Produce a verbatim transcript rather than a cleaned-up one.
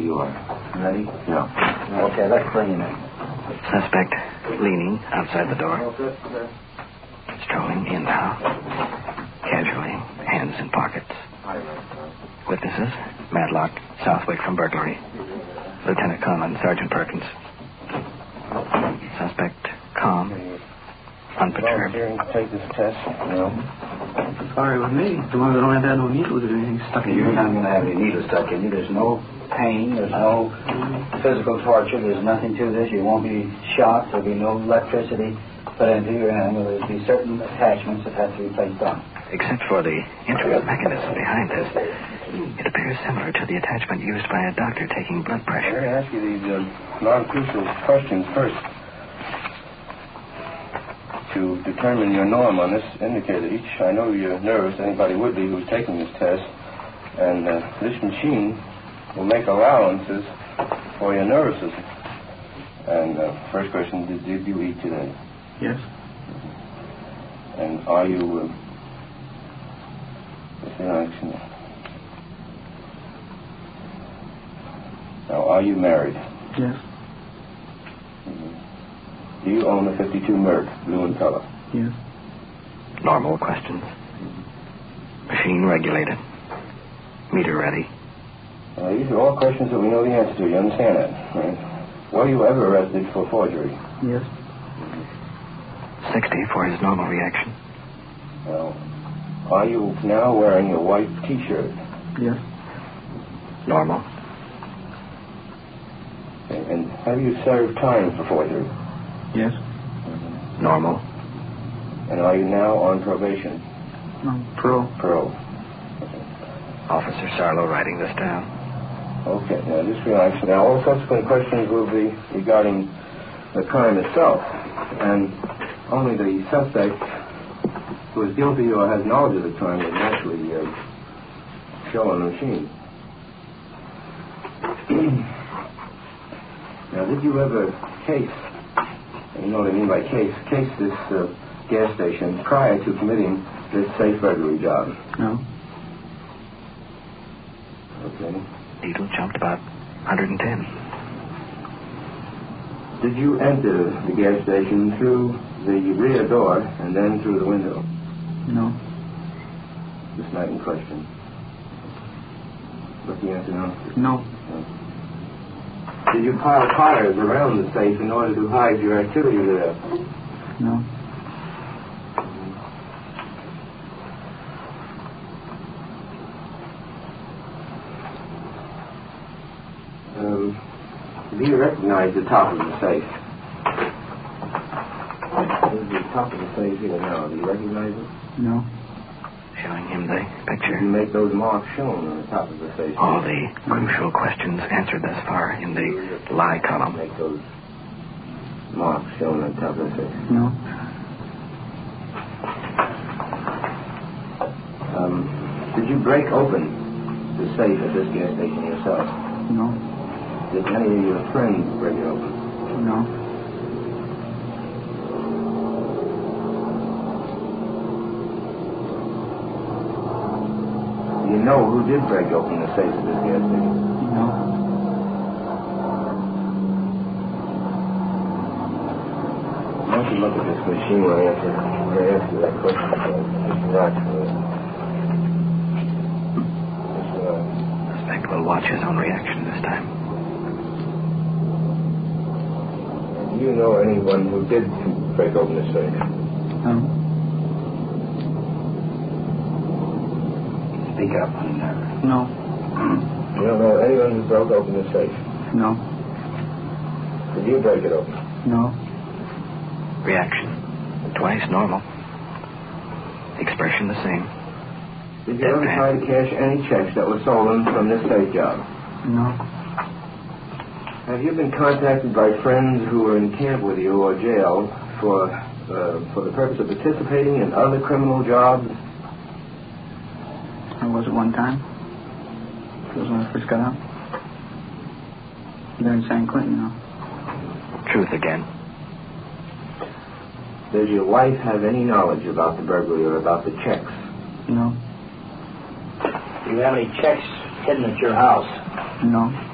you are. Ready? Yeah. Okay, let's bring him in. Suspect leaning outside the door. Strolling in now. Casually, hands in pockets. Witnesses, Madlock, Southwick from burglary. Lieutenant Conlon, Sergeant Perkins. Suspect calm, unperturbed. Volunteering to take this test? No. Sorry with me. The one that don't have no needles or anything stuck in you. You're not going to have any needles stuck in you. There's no pain. There's no physical torture. There's nothing to this. You won't be shocked. There'll be no electricity put into your hand. There'll be certain attachments that have to be placed on. Except for the intricate mechanism behind this, it appears similar to the attachment used by a doctor taking blood I'm pressure. going to ask you these uh, non-crucial questions first. To determine your norm on this indicator, each, I know you're nervous, anybody would be who's taking this test, and uh, this machine will make allowances for your nervousness. And uh, first question, did, did you eat today? Yes. And are you... Uh, what's the action? Now, are you married? Yes. Do you own a fifty-two Merc, blue in color? Yes. Normal questions. Machine regulated. Meter ready. Uh, these are all questions that we know the answer to. You understand that, right? Were you ever arrested for forgery? Yes. sixty for his normal reaction. Now, are you now wearing a white T-shirt? Yes. Normal. Okay. And have you served time for forgery? Yes. Normal. And are you now on probation? No. Pro. Pro. Officer Sarlo writing this down. Okay, now just relax. Now, all subsequent questions will be regarding the crime itself. And only the suspect who is guilty or has knowledge of the crime will naturally uh, show on the machine. Now, did you ever case, you know what I mean by case, case this uh, gas station prior to committing this safe burglary job? No. Okay. Needle jumped about one hundred ten. Did you enter the gas station through the rear door and then through the window? No. This night in question. What's the answer now? No. No. Did you pile tires around the safe in order to hide your activity there? No. Um, do you recognize the top of the safe? There's the top of the safe here now. Do you recognize it? No. Showing him the picture. You make those marks shown on the top of the safe. All the crucial questions answered thus far in the lie column. Make those marks shown on top of the safe. No. Um, did you break open the safe at this gas station yourself? No. Did any of your friends break it open? No. Do you know who did break open the safe at this gas station? No. Why don't you look at this machine when I answer, when I answer that question? Just watch for it. Just, uh, Suspect will watch his own reaction this time. do you know anyone who did break open the safe? No. Speak up. Uh, No. You don't know anyone who broke open the safe? No. Did you break it open? No. Reaction. Twice normal. Expression the same. Did you ever try to cash any checks that were stolen from this safe job? No. Have you been contacted by friends who were in camp with you or jail for uh, for the purpose of participating in other criminal jobs? I was at one time. It was when I first got out. There in San Quentin, you know. Truth again. Does your wife have any knowledge about the burglary or about the checks? No. do you have any checks hidden at your house? No.